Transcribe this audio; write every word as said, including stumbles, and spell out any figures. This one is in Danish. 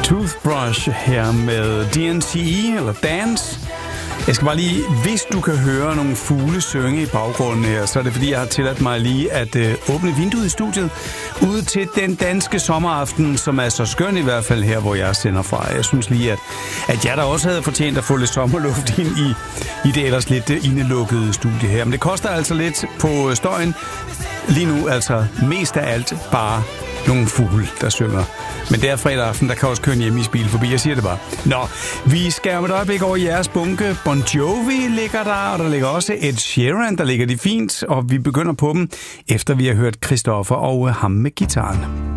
Toothbrush her med D N C E, eller Dance. Jeg skal bare lige, hvis du kan høre nogle fugle synge i baggrunden her, så er det fordi, jeg har tilladt mig lige at øh, åbne vinduet i studiet ud til den danske sommeraften, som er så skøn i hvert fald her, hvor jeg sender fra. Jeg synes lige, at, at jeg da også havde fortjent at få lidt sommerluft ind i, i det ellers lidt indelukkede studie her. Men det koster altså lidt på støjen. Lige nu altså mest af alt bare nogle fugle, der synger. Men det er fredag aften, der kan også køre en hjemme i bil forbi. Jeg siger det bare. Nå, vi skal om et øjeblik over jeres bunke. Bon Jovi ligger der, og der ligger også Ed Sheeran, der ligger de fint. Og vi begynder på dem, efter vi har hørt Christoffer og ham med gitaren.